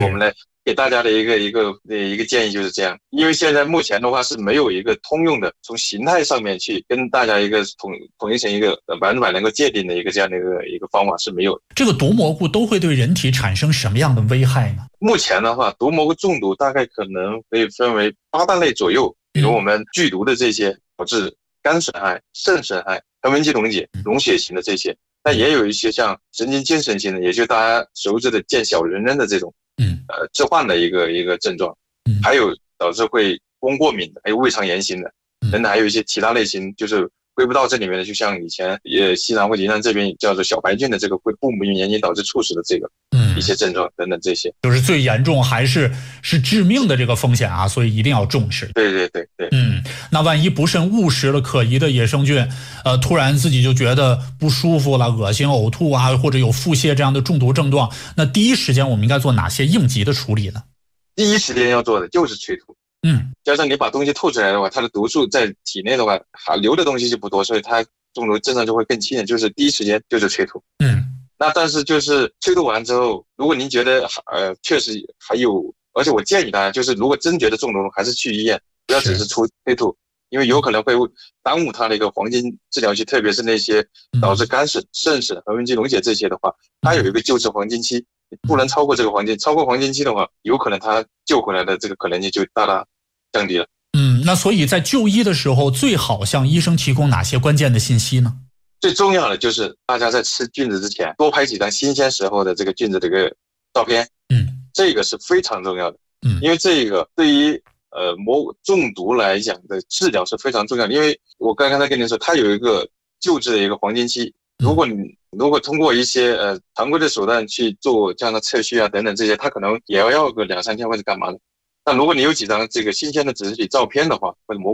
我们来给大家的一个建议就是这样，因为现在目前的话是没有一个通用的从形态上面去跟大家一个统一成一个100%能够界定的一个这样的一个方法是没有的。 这个毒蘑菇都会对人体产生什么样的危害呢？ 目前的话，毒蘑菇中毒大概可能可以分为8大类左右，比如我们剧毒的这些导致肝损害、肾损害、横纹肌溶解、溶血型的这些，但也有一些像神经精神型的，也就是大家熟知的见小人的这种致幻的一个症状，还有导致会宫过敏的，还有胃肠炎型的，等等，还有一些其他类型就是归不到这里面的，就像以前西南或者云南这边叫做小白菌的这个会不明原因导致猝死的这个一些症状等等这些， 就是最严重还是致命的这个风险啊，所以一定要重视。 对。 那万一不慎误食了可疑的野生菌，突然自己就觉得不舒服了、恶心、呕吐啊，或者有腹泻这样的中毒症状，那第一时间我们应该做哪些应急的处理呢？ 第一时间要做的就是催吐。加上你把东西吐出来的话，它的毒素在体内的话，留的东西就不多，所以它中毒症状就会更轻，就是第一时间就是催吐。那但是就是催吐完之后，如果您觉得确实还有，而且我建议大家就是如果真觉得中毒了，还是去医院，不要只是催吐，因为有可能会耽误它的一个黄金治疗期，特别是那些导致肝损、肾损、横纹肌溶解这些的话，它有一个救治黄金期，不能超过这个黄金，超过黄金期的话，有可能它救回来的这个可能性就大大降低了。 那所以在就医的时候，最好向医生提供哪些关键的信息呢？ 最重要的就是大家在吃菌子之前，多拍几张新鲜时候的这个菌子的一个照片。这个是非常重要的。因为这个对于中毒来讲的治疗是非常重要的，因为我刚才跟您说，它有一个救治的一个黄金期。如果通过一些常规的手段去做这样的测序啊等等这些，它可能也要个2-3天或者干嘛的。但如果你有几张这个新鲜的指示体照片的话，或者